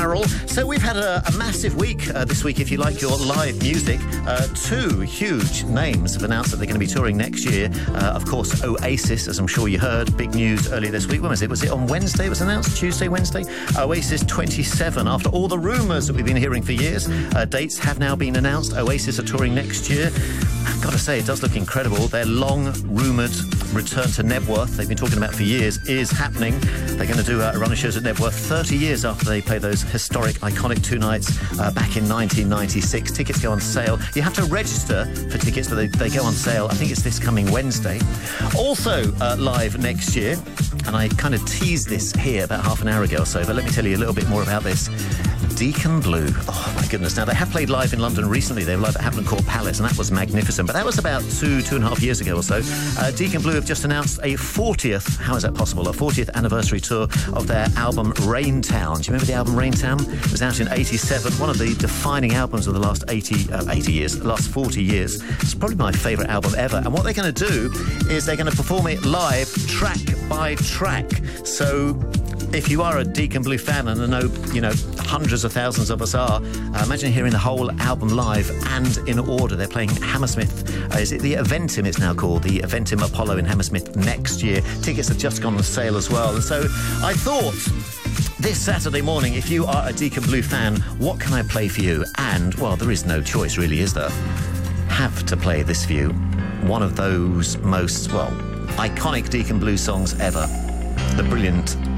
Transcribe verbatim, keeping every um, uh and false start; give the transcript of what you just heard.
Carol. So we've had a, a massive week uh, this week, if you like your live music. Uh, two huge names have announced that they're going to be touring next year. Uh, of course, Oasis, as I'm sure you heard, big news earlier this week. When was it? Was it on Wednesday it was announced? Tuesday, Wednesday? Oasis twenty-seven. After all the rumours that we've been hearing for years, uh, dates have now been announced. Oasis are touring next year. I've got to say, it does look incredible. Their long-rumoured return to Nebworth, they've been talking about for years, is happening. They're going to do a run of shows at Nebworth thirty years after they played those historic, iconic two nights uh, back in nineteen ninety-six. Tickets go on sale. You have to register for tickets, but they, they go on sale. I think it's this coming Wednesday. Also uh, live next year, and I kind of teased this here about half an hour ago or so, but let me tell you a little bit more about this. Deacon Blue. Oh, my goodness. Now, they have played live in London recently. They were live at Hampton Court Palace, and that was magnificent. But that was about two, two and a half years ago or so. Uh, Deacon Blue have just announced a fortieth, how is that possible, a fortieth anniversary tour of their album Raintown. Do you remember the album Raintown? It was out in eighty-seven, one of the defining albums of the last eighty, uh, eighty years, the last forty years. It's probably my favourite album ever. And what they're going to do is they're going to perform it live, track by track. So if you are a Deacon Blue fan, and I know, you know, hundreds of thousands of us are, uh, imagine hearing the whole album live and in order. They're playing Hammersmith. Uh, is it the Eventim it's now called? The Eventim Apollo in Hammersmith next year. Tickets have just gone on sale as well. And so I thought, this Saturday morning, if you are a Deacon Blue fan, what can I play for you? And, well, there is no choice, really, is there? Have to play this for you. One of those most, well, iconic Deacon Blue songs ever. The brilliant